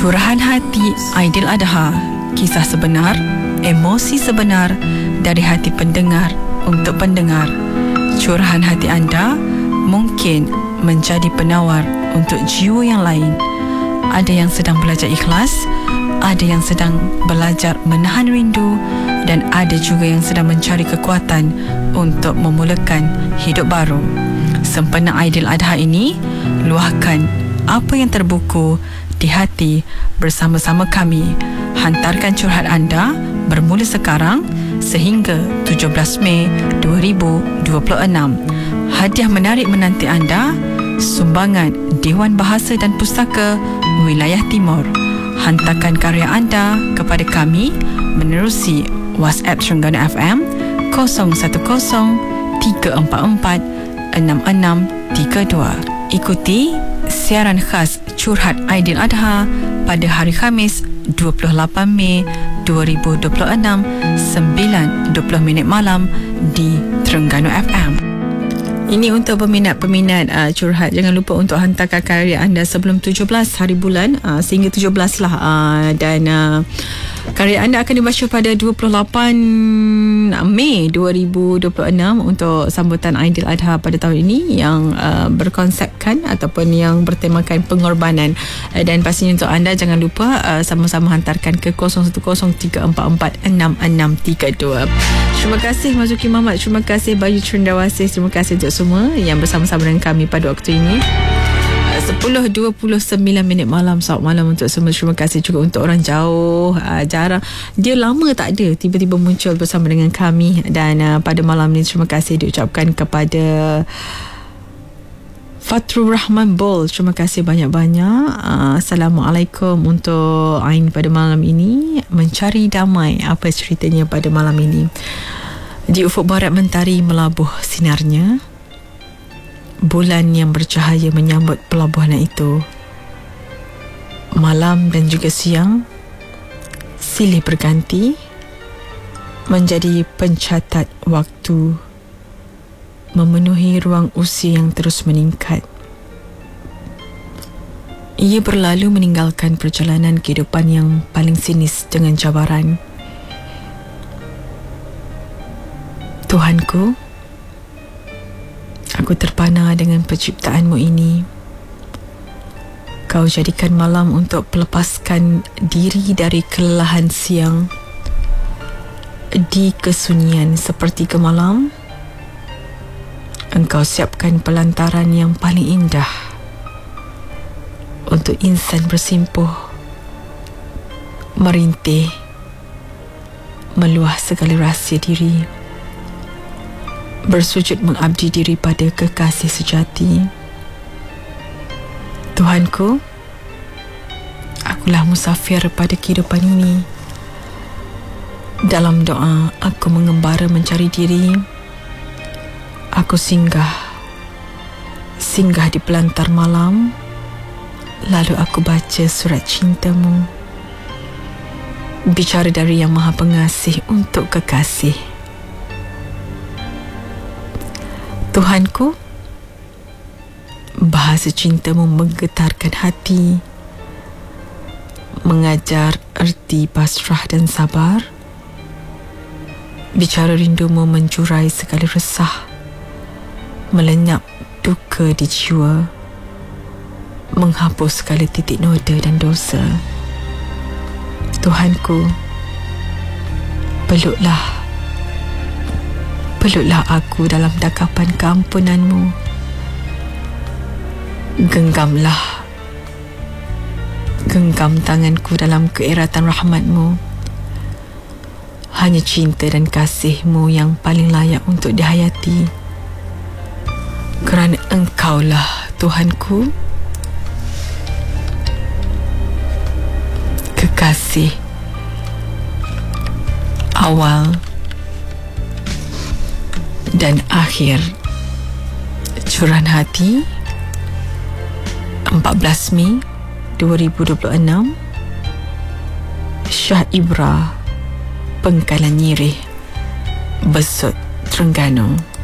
Curahan hati Aidiladha, kisah sebenar, emosi sebenar dari hati pendengar untuk pendengar. Curahan hati anda mungkin menjadi penawar untuk jiwa yang lain. Ada yang sedang belajar ikhlas, ada yang sedang belajar menahan rindu, dan ada juga yang sedang mencari kekuatan untuk memulakan hidup baru. Sempena Aidiladha ini, luahkan apa yang terbuku di hati bersama-sama kami. Hantarkan curhat anda bermula sekarang sehingga 17 Mei 2026. Hadiah menarik menanti anda, sumbangan Dewan Bahasa dan Pustaka Wilayah Timur. Hantarkan karya anda kepada kami menerusi WhatsApp Terengganu FM 010-344-6632. Ikuti siaran khas Curhat Aidiladha pada hari Khamis 28 Mei 2026 9:20 malam di Terengganu FM. Ini untuk peminat-peminat curhat. Jangan lupa untuk hantarkan karya anda sebelum 17 hari bulan sehingga 17 lah. Dan karya anda akan dibaca pada 28 Mei 2026 untuk sambutan Aidiladha pada tahun ini yang berkonsepkan ataupun yang bertemakan pengorbanan. Dan pastinya untuk anda jangan lupa sama-sama hantarkan ke 0103446632. Terima kasih Mazuki Muhammad, terima kasih Bayu Cendrawasih, terima kasih untuk semua yang bersama-sama dengan kami pada waktu ini. 10:29 malam. Selamat malam untuk semua. Terima kasih juga untuk orang jauh, jarang, dia lama tak ada, tiba-tiba muncul bersama dengan kami. Dan pada malam ni terima kasih diucapkan kepada Fatrul Rahman Bol. Terima kasih banyak-banyak. Assalamualaikum untuk Ain pada malam ini. Mencari damai, apa ceritanya pada malam ini? Di ufuk barat mentari melabuh sinarnya, bulan yang bercahaya menyambut pelabuhanan itu. Malam dan juga siang silih berganti menjadi pencatat waktu, memenuhi ruang usia yang terus meningkat. Ia berlalu meninggalkan perjalanan kehidupan yang paling sinis dengan cabaran. Tuhanku, aku terpana dengan penciptaanmu ini. Kau jadikan malam untuk melepaskan diri dari kelelahan siang. Di kesunyian seperti ke malam, Engkau siapkan pelantaran yang paling indah untuk insan bersimpuh, merintih, meluah segala rahsia diri, bersujud mengabdi diri pada kekasih sejati. Tuhanku, akulah musafir pada kehidupan ini. Dalam doa, aku mengembara mencari diri. Aku singgah di pelantar malam, lalu aku baca surat cintamu, bicara dari Yang Maha Pengasih untuk kekasih. Tuhanku, bahasa cintamu menggetarkan hati, mengajar erti pasrah dan sabar. Bicara rindumu menjurai segala resah, melenyap duka di jiwa, menghapus segala titik noda dan dosa. Tuhanku, peluklah aku dalam dakapan keampunanmu. Genggam tanganku dalam keeratan rahmatmu. Hanya cinta dan kasihmu yang paling layak untuk dihayati. Kerana Engkaulah Tuhanku, kekasih awal dan akhir. Curahan hati 14 Mei 2026. Syah Ibra, Pengkalan Nyirih, Besut, Terengganu.